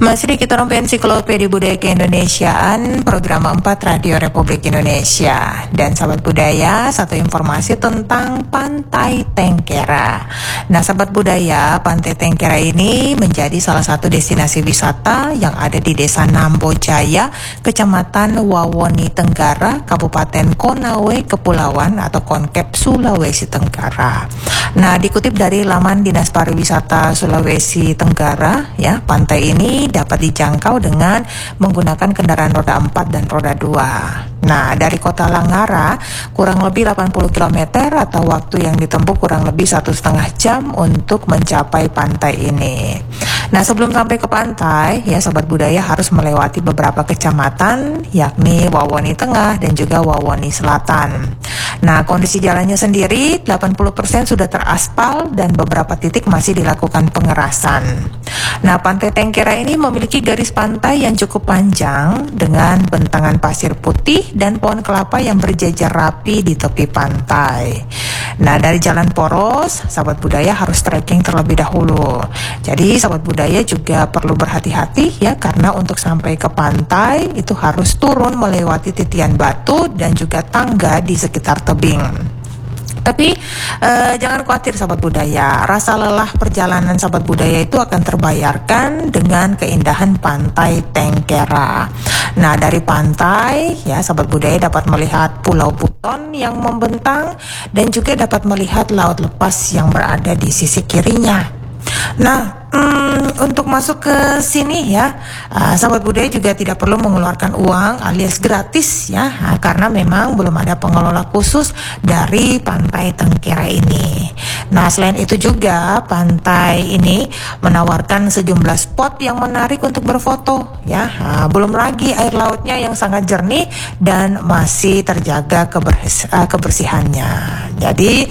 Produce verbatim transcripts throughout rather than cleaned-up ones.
Masih di kita rompi Ensiklopedia Budaya Keindonesiaan, program empat Radio Republik Indonesia. Dan sahabat budaya, satu informasi tentang Pantai Tengkera. Nah sahabat budaya, Pantai Tengkera ini menjadi salah satu destinasi wisata yang ada di Desa Nambojaya, Kecamatan Wawoni Tenggara, Kabupaten Konawe, Kepulauan atau Konkep Sulawesi Tenggara. Nah dikutip dari laman Dinas Pariwisata Sulawesi Tenggara, ya, pantai ini dapat dijangkau dengan menggunakan kendaraan roda empat dan roda dua. Nah, dari kota Langara kurang lebih delapan puluh kilometer atau waktu yang ditempuh kurang lebih satu setengah jam untuk mencapai pantai ini. Nah, sebelum sampai ke pantai, ya sahabat budaya harus melewati beberapa kecamatan, yakni Wawoni Tengah dan juga Wawoni Selatan. Nah, kondisi jalannya sendiri delapan puluh persen sudah teraspal dan beberapa titik masih dilakukan pengerasan. Nah, Pantai Tengkera ini memiliki garis pantai yang cukup panjang dengan bentangan pasir putih dan pohon kelapa yang berjajar rapi di tepi pantai. Nah, dari jalan poros, sahabat budaya harus trekking terlebih dahulu. Jadi, sahabat budaya juga perlu berhati-hati ya, karena untuk sampai ke pantai itu harus turun melewati titian batu dan juga tangga di sekitar tebing. Tapi eh, jangan khawatir sahabat budaya, rasa lelah perjalanan sahabat budaya itu akan terbayarkan dengan keindahan Pantai Tengkera. Nah dari pantai ya sahabat budaya dapat melihat Pulau Buton yang membentang dan juga dapat melihat laut lepas yang berada di sisi kirinya. Nah, hmm, untuk masuk ke sini ya, uh, sahabat budaya juga tidak perlu mengeluarkan uang alias gratis ya, uh, karena memang belum ada pengelola khusus dari Pantai Tengkera ini. Nah, selain itu juga pantai ini menawarkan sejumlah spot yang menarik untuk berfoto ya. Uh, belum lagi air lautnya yang sangat jernih dan masih terjaga kebers- uh, kebersihannya. Jadi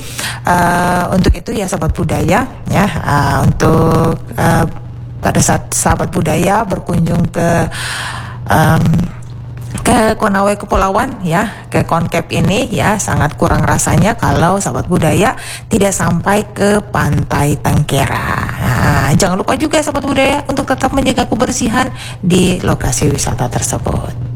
uh, untuk itu ya sahabat budaya ya, uh, untuk uh, pada saat sahabat budaya berkunjung ke um, ke Konawe Kepulauan ya, ke Konkep ini ya, sangat kurang rasanya kalau sahabat budaya tidak sampai ke Pantai Tengkera. Nah, jangan lupa juga sahabat budaya untuk tetap menjaga kebersihan di lokasi wisata tersebut.